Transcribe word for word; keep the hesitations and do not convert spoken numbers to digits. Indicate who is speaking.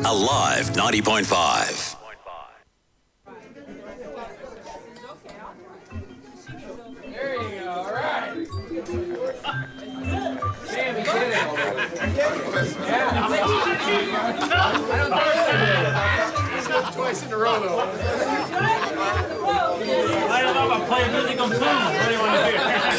Speaker 1: Alive ninety point five.
Speaker 2: There you go, all right. Sammy did it. Yeah. Twice in a row, though.
Speaker 3: I don't know if I play musical tunes. What do you want to do?